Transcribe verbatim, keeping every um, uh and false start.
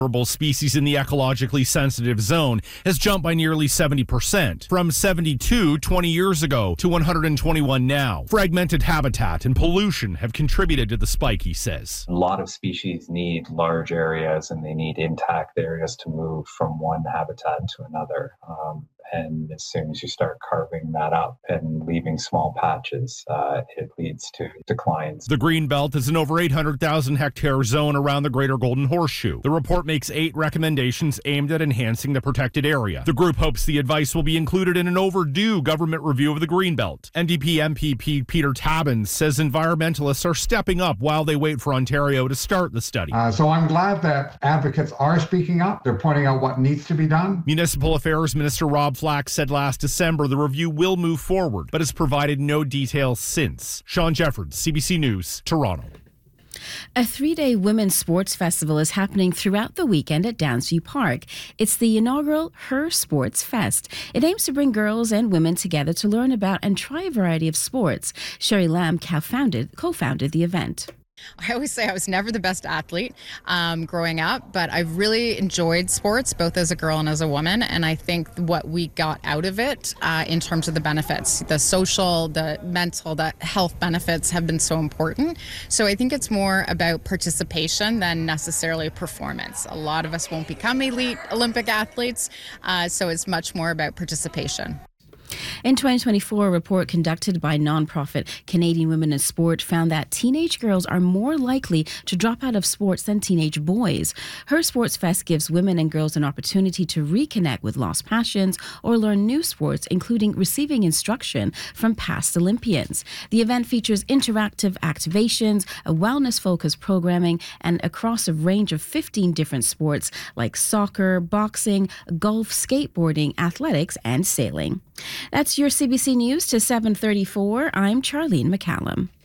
vulnerable species in the ecologically sensitive zone has jumped by nearly seventy percent, from seventy-two twenty years ago to one hundred twenty-one now. Fragmented habitat and pollution have contributed to the spike, he says. A lot of species need large areas and they need intact areas to move from one habitat to another. Um, and as soon as you start carving that up and leaving small patches, uh, it leads to declines. The Greenbelt is an over eight hundred thousand hectare zone around the Greater Golden Horseshoe. The report makes eight recommendations aimed at enhancing the protected area. The group hopes the advice will be included in an overdue government review of the Greenbelt. N D P M P Peter Tabuns says environmentalists are stepping up while they wait for Ontario to start the study. Uh, so I'm glad that advocates are speaking up. They're pointing out what needs to be done. Municipal Affairs Minister Rob Flack said last December the review will move forward, but has provided no details since. Sean Jeffords, C B C News, Toronto. A three-day women's sports festival is happening throughout the weekend at Downsview Park. It's the inaugural Her Sports Fest. It aims to bring girls and women together to learn about and try a variety of sports. Sherry Lamb co-founded, co-founded the event. I always say I was never the best athlete um, growing up, but I really enjoyed sports, both as a girl and as a woman. And I think what we got out of it uh, in terms of the benefits, the social, the mental, the health benefits have been so important. So I think it's more about participation than necessarily performance. A lot of us won't become elite Olympic athletes, uh, so it's much more about participation. In twenty twenty-four, a report conducted by nonprofit Canadian Women in Sport found that teenage girls are more likely to drop out of sports than teenage boys. Her Sports Fest gives women and girls an opportunity to reconnect with lost passions or learn new sports, including receiving instruction from past Olympians. The event features interactive activations, a wellness-focused programming, and across a range of fifteen different sports like soccer, boxing, golf, skateboarding, athletics, and sailing. That's your C B C News to seven thirty-four. I'm Charlene McCallum.